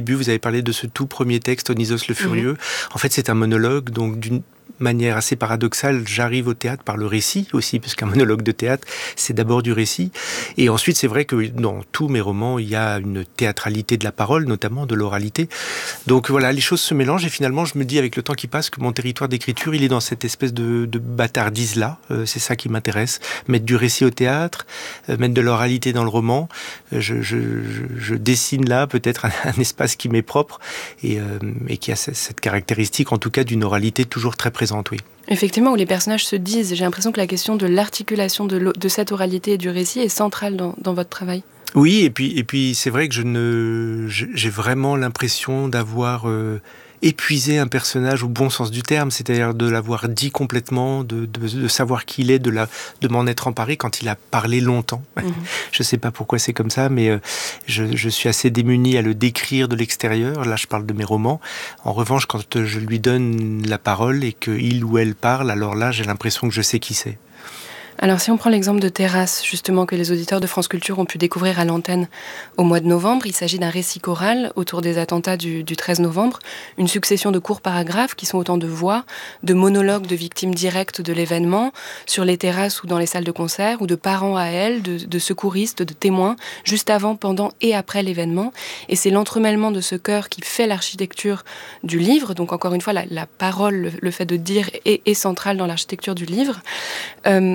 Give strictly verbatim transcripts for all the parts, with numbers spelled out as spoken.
début, vous avez parlé de ce tout premier texte, Onisos le Furieux. Mmh. En fait, c'est un monologue, donc d'une manière assez paradoxale, j'arrive au théâtre par le récit aussi, parce qu'un monologue de théâtre, c'est d'abord du récit. Et ensuite, c'est vrai que dans tous mes romans, il y a une théâtralité de la parole, notamment de l'oralité. Donc voilà, les choses se mélangent et finalement, je me dis avec le temps qui passe que mon territoire d'écriture, il est dans cette espèce de, de bâtardise-là. Euh, c'est ça qui m'intéresse. Mettre du récit au théâtre, euh, mettre de l'oralité dans le roman. Euh, je, je, je, je dessine là peut-être un, un espace qui m'est propre et, euh, et qui a cette caractéristique, en tout cas, d'une oralité toujours très présente. Oui. Effectivement, où les personnages se disent, j'ai l'impression que la question de l'articulation de, de cette oralité et du récit est centrale dans, dans votre travail. Oui, et puis, et puis c'est vrai que je ne, j'ai vraiment l'impression d'avoir euh, épuisé un personnage au bon sens du terme, c'est-à-dire de l'avoir dit complètement, de, de, de savoir qui il est, de, la, de m'en être emparé quand il a parlé longtemps. Mmh. Je ne sais pas pourquoi c'est comme ça, mais euh, je, je suis assez démuni à le décrire de l'extérieur. Là, je parle de mes romans. En revanche, quand je lui donne la parole et qu'il ou elle parle, alors là, j'ai l'impression que je sais qui c'est. Alors si on prend l'exemple de Terrasse, justement, que les auditeurs de France Culture ont pu découvrir à l'antenne au mois de novembre, il s'agit d'un récit choral autour des attentats du, du treize novembre, une succession de courts paragraphes qui sont autant de voix, de monologues de victimes directes de l'événement, sur les terrasses ou dans les salles de concert, ou de parents à elles, de, de secouristes, de témoins, juste avant, pendant et après l'événement. Et c'est l'entremêlement de ce chœur qui fait l'architecture du livre. Donc encore une fois, la, la parole, le, le fait de dire est, est central dans l'architecture du livre. Euh,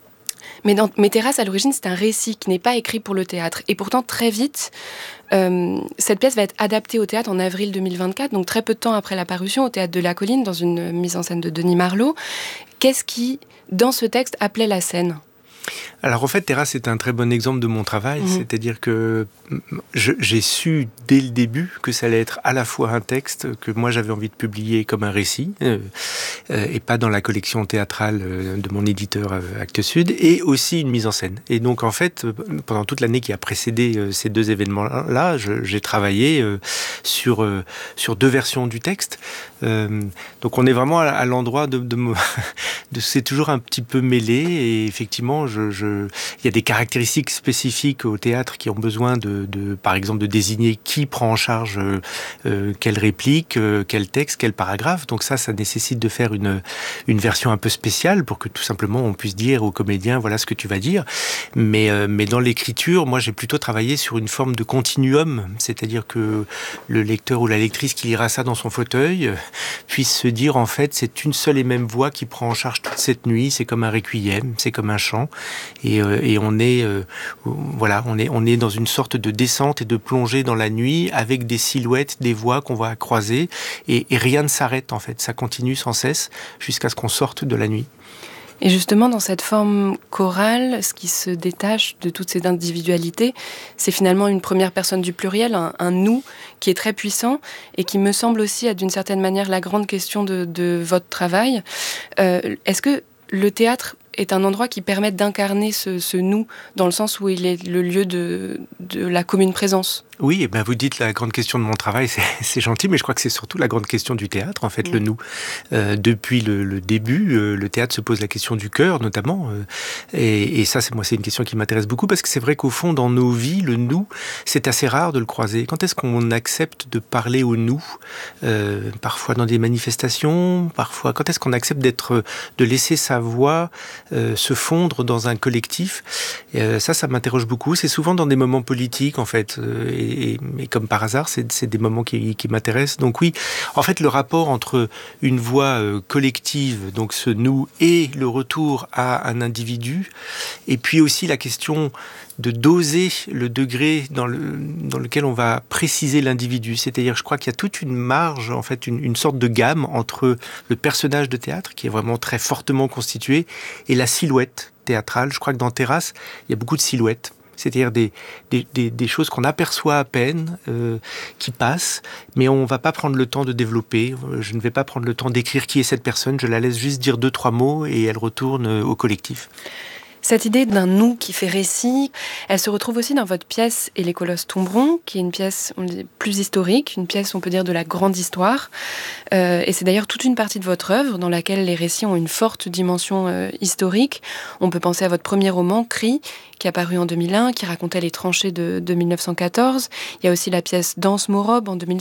Mais dans Mes terrasses, à l'origine, c'est un récit qui n'est pas écrit pour le théâtre. Et pourtant, très vite, euh, cette pièce va être adaptée au théâtre en avril deux mille vingt-quatre, donc très peu de temps après la parution, au Théâtre de la Colline, dans une mise en scène de Denis Marlot. Qu'est-ce qui, dans ce texte, appelait la scène ? Alors en fait, Terrasse, c'est un très bon exemple de mon travail, mmh. c'est-à-dire que je, j'ai su dès le début que ça allait être à la fois un texte que moi j'avais envie de publier comme un récit, euh, euh, et pas dans la collection théâtrale euh, de mon éditeur euh, Actes Sud, et aussi une mise en scène. Et donc en fait, pendant toute l'année qui a précédé euh, ces deux événements-là, je, j'ai travaillé euh, sur, euh, sur deux versions du texte. Euh, donc on est vraiment à, à l'endroit de, de, de... C'est toujours un petit peu mêlé, et effectivement, je, je il y a des caractéristiques spécifiques au théâtre qui ont besoin de, de par exemple, de désigner qui prend en charge euh, quelle réplique, euh, quel texte, quel paragraphe. Donc ça, ça nécessite de faire une, une version un peu spéciale pour que tout simplement on puisse dire aux comédiens voilà ce que tu vas dire. Mais, euh, mais dans l'écriture, moi j'ai plutôt travaillé sur une forme de continuum, c'est-à-dire que le lecteur ou la lectrice qui lira ça dans son fauteuil euh, puisse se dire en fait c'est une seule et même voix qui prend en charge toute cette nuit, c'est comme un requiem, c'est comme un chant. Et, euh, et on est, euh, voilà, on est, on est dans une sorte de descente et de plongée dans la nuit avec des silhouettes, des voix qu'on va croiser et, et rien ne s'arrête en fait. Ça continue sans cesse jusqu'à ce qu'on sorte de la nuit. Et justement, dans cette forme chorale, ce qui se détache de toutes ces individualités, c'est finalement une première personne du pluriel, un, un « nous » qui est très puissant et qui me semble aussi être d'une certaine manière la grande question de, de votre travail. Euh, est-ce que le théâtre est un endroit qui permet d'incarner ce, ce « nous » dans le sens où il est le lieu de, de la commune présence ? Oui, et ben vous dites la grande question de mon travail, c'est, c'est gentil, mais je crois que c'est surtout la grande question du théâtre, en fait, mmh. le nous. Euh, depuis le, le début, euh, le théâtre se pose la question du cœur, notamment. Euh, et, et ça, c'est moi, c'est une question qui m'intéresse beaucoup, parce que c'est vrai qu'au fond, dans nos vies, le nous, c'est assez rare de le croiser. Quand est-ce qu'on accepte de parler au nous ? euh, Parfois dans des manifestations, parfois. Quand est-ce qu'on accepte d'être, de laisser sa voix euh, se fondre dans un collectif ? Et, euh, ça, ça m'interroge beaucoup. C'est souvent dans des moments politiques, en fait. Euh, et Et, et comme par hasard, c'est, c'est des moments qui, qui m'intéressent. Donc oui, en fait, le rapport entre une voix euh, collective, donc ce nous, et le retour à un individu, et puis aussi la question de doser le degré dans, le, dans lequel on va préciser l'individu. C'est-à-dire, je crois qu'il y a toute une marge, en fait, une, une sorte de gamme entre le personnage de théâtre, qui est vraiment très fortement constitué, et la silhouette théâtrale. Je crois que dans Terrasse, il y a beaucoup de silhouettes. C'est-à-dire des, des, des, des choses qu'on aperçoit à peine, euh, qui passent, mais on ne va pas prendre le temps de développer. Je ne vais pas prendre le temps d'écrire qui est cette personne, je la laisse juste dire deux, trois mots et elle retourne au collectif. Cette idée d'un « nous » qui fait récit, elle se retrouve aussi dans votre pièce « Et les colosses tomberont », qui est une pièce on dit, plus historique, une pièce, on peut dire, de la grande histoire. Euh, et c'est d'ailleurs toute une partie de votre œuvre dans laquelle les récits ont une forte dimension euh, historique. On peut penser à votre premier roman, Cri, qui est apparu en deux mille un, qui racontait les tranchées de, de mille neuf cent quatorze. Il y a aussi la pièce Danse Morobe en deux mille